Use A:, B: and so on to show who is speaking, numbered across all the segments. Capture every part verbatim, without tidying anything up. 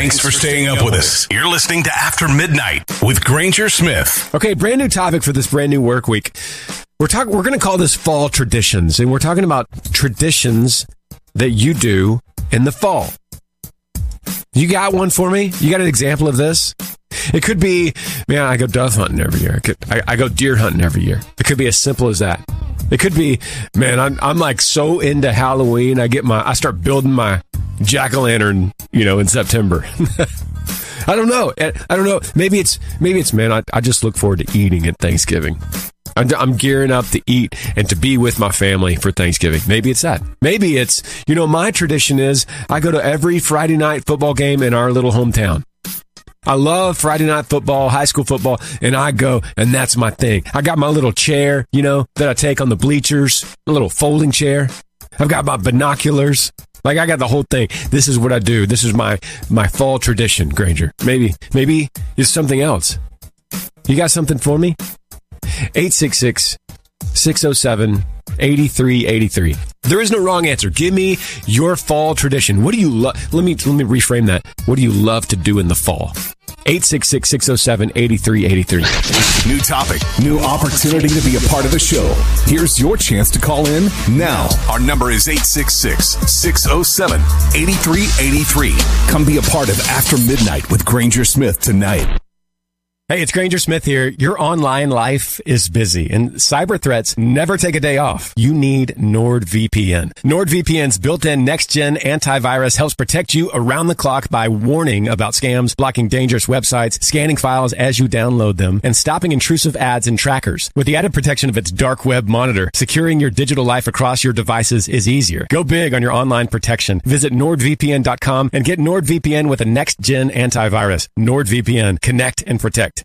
A: Thanks for staying up with us. You're listening to After Midnight with Granger Smith.
B: Okay, brand new topic for this brand new work week. We're talking. We're going to call this fall traditions, and we're talking about traditions that you do in the fall. You got one for me? You got an example of this? It could be, man, I go dove hunting every year. It could, I, I go deer hunting every year. It could be as simple as that. It could be, man, I'm I'm like so into Halloween. I get my, I start building my jack-o'-lantern, you know, in September. I don't know. I don't know. Maybe it's, maybe it's, man, I, I just look forward to eating at Thanksgiving. I'm, I'm gearing up to eat and to be with my family for Thanksgiving. Maybe it's that. Maybe it's, you know, my tradition is I go to every Friday night football game in our little hometown. I love Friday night football, high school football, and I go, and that's my thing. I got my little chair, you know, that I take on the bleachers, a little folding chair. I've got my binoculars. Like, I got the whole thing. This is what I do. This is my, my fall tradition, Granger. Maybe, maybe it's something else. You got something for me? eight six six, six oh seven, eight three eight three. There is no wrong answer. Give me your fall tradition. What do you love? Let me, let me reframe that. What do you love to do in the fall? eight six six, six oh seven, eight three eight three.
A: New topic.
C: New opportunity to be a part of the show. Here's your chance to call in now.
A: Our number is eight six six, six oh seven, eight three eight three.
C: Come be a part of After Midnight with Granger Smith tonight.
B: Hey, it's Granger Smith here. Your online life is busy, and cyber threats never take a day off. You need NordVPN. NordVPN's built-in next-gen antivirus helps protect you around the clock by warning about scams, blocking dangerous websites, scanning files as you download them, and stopping intrusive ads and trackers. With the added protection of its dark web monitor, securing your digital life across your devices is easier. Go big on your online protection. Visit nord V P N dot com and get NordVPN with a next-gen antivirus. NordVPN. Connect and protect.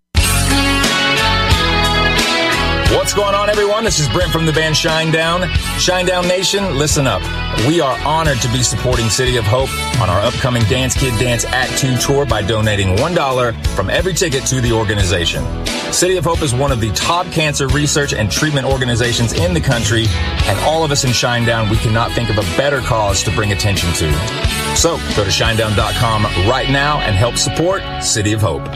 D: What's going on, everyone? This is Brent from the band Shinedown. Shinedown Nation, listen up. We are honored to be supporting City of Hope on our upcoming Dance Kid Dance Act two tour by donating one dollar from every ticket to the organization. City of Hope is one of the top cancer research and treatment organizations in the country, and all of us in Shinedown, we cannot think of a better cause to bring attention to. So, go to shinedown dot com right now and help support City of Hope.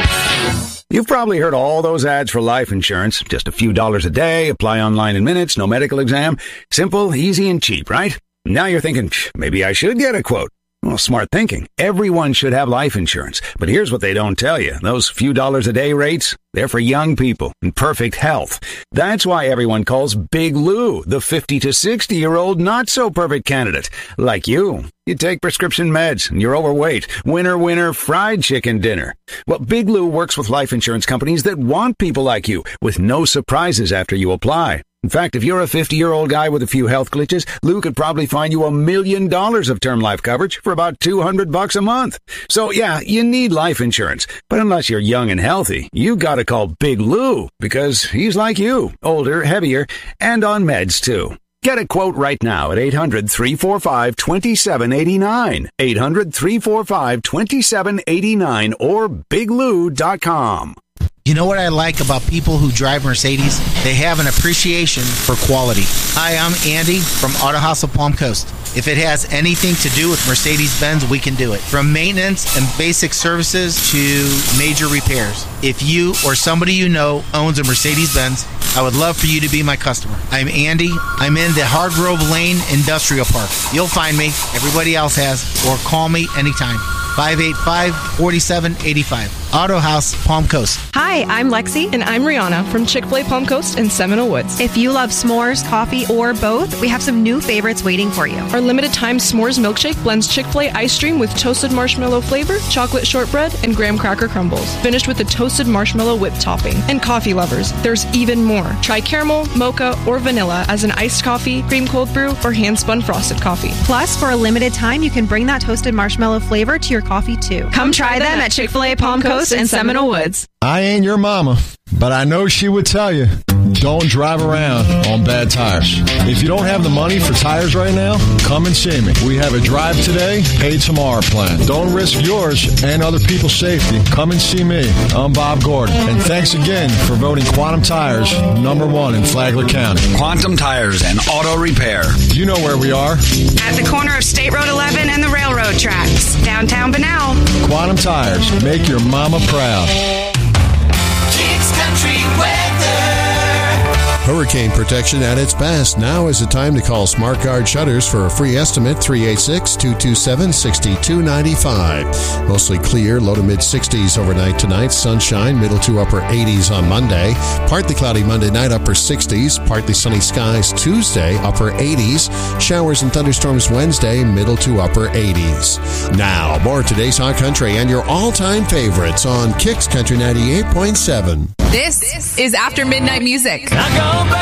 E: You've probably heard all those ads for life insurance. Just a few dollars a day, apply online in minutes, no medical exam. Simple, easy, and cheap, right? Now you're thinking, maybe I should get a quote. Well, smart thinking. Everyone should have life insurance. But here's what they don't tell you. Those few dollars a day rates, they're for young people in perfect health. That's why everyone calls Big Lou the fifty to sixty-year-old not-so-perfect candidate. Like you. You take prescription meds, and you're overweight. Winner, winner, fried chicken dinner. Well, Big Lou works with life insurance companies that want people like you, with no surprises after you apply. In fact, if you're a fifty-year-old guy with a few health glitches, Lou could probably find you a million dollars of term life coverage for about two hundred bucks a month. So, yeah, you need life insurance. But unless you're young and healthy, you gotta call Big Lou, because he's like you, older, heavier, and on meds, too. Get a quote right now at eight hundred, three four five, two seven eight nine, eight hundred, three four five, two seven eight nine, or big lou dot com.
F: You know what I like about people who drive Mercedes? They have an appreciation for quality. Hi, I'm Andy from Auto House of Palm Coast. If it has anything to do with Mercedes-Benz, we can do it. From maintenance and basic services to major repairs. If you or somebody you know owns a Mercedes-Benz, I would love for you to be my customer. I'm Andy. I'm in the Hargrove Lane Industrial Park. You'll find me. Everybody else has. Or call me anytime. five eight five, four seven eight five. Auto House, Palm Coast.
G: Hi, I'm Lexi. And I'm Rihanna from Chick-fil-A Palm Coast in Seminole Woods.
H: If you love s'mores, coffee, or both, we have some new favorites waiting for you.
G: Our limited-time s'mores milkshake blends Chick-fil-A ice cream with toasted marshmallow flavor, chocolate shortbread, and graham cracker crumbles. Finished with a toasted marshmallow whip topping. And coffee lovers, there's even more. Try caramel, mocha, or vanilla as an iced coffee, cream cold brew, or hand-spun frosted coffee.
H: Plus, for a limited time, you can bring that toasted marshmallow flavor to your coffee, too.
G: Come try them at Chick-fil-A Palm Coast in Seminole Woods.
I: I ain't your mama, but I know she would tell you, don't drive around on bad tires. If you don't have the money for tires right now, come and see me. We have a drive today, pay tomorrow plan. Don't risk yours and other people's safety. Come and see me. I'm Bob Gordon. And thanks again for voting Quantum Tires number one in Flagler County.
J: Quantum Tires and Auto Repair.
I: You know where we are.
K: At the corner of State Road eleven and the railroad tracks. Downtown Banal.
I: Quantum Tires. Make your mama proud.
K: Kicks Country Weather.
L: Hurricane protection at its best. Now is the time to call Smart Guard Shutters for a free estimate, three eight six, two two seven, six two nine five. Mostly clear, low to mid-sixties overnight tonight. Sunshine, middle to upper eighties on Monday. Partly cloudy Monday night, upper sixties. Partly sunny skies Tuesday, upper eighties. Showers and thunderstorms Wednesday, middle to upper eighties. Now, more of today's Hot Country and your all-time favorites on Kicks Country ninety-eight point seven.
M: This is After Midnight Music.
K: I go back.